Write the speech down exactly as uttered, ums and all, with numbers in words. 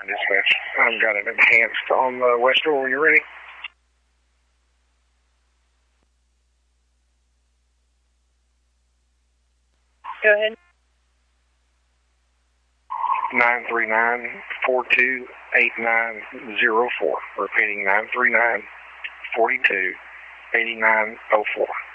Dispatch. I've got it enhanced on the west door. You ready? Go ahead. nine three nine, four two eight nine zero four. Repeating nine three nine, four two eight nine zero four.